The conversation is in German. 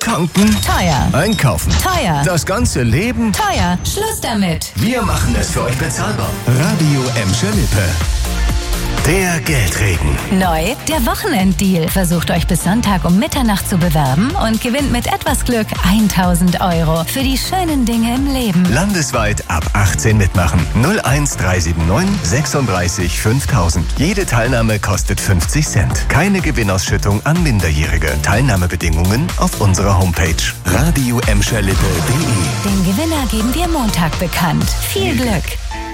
Tanken? Teuer. Einkaufen? Teuer. Das ganze Leben? Teuer. Schluss damit. Wir machen es für euch bezahlbar. Radio Emscher Lippe. Der Geldregen. Neu, der Wochenenddeal. Versucht euch bis Sonntag um Mitternacht zu bewerben und gewinnt mit etwas Glück 1.000 € für die schönen Dinge im Leben. Landesweit ab 18 mitmachen. 01379 36 5000. Jede Teilnahme kostet 50 Cent. Keine Gewinnausschüttung an Minderjährige. Teilnahmebedingungen auf unserer Homepage radioemscherlippe.de. Den Gewinner geben wir Montag bekannt. Viel Glück!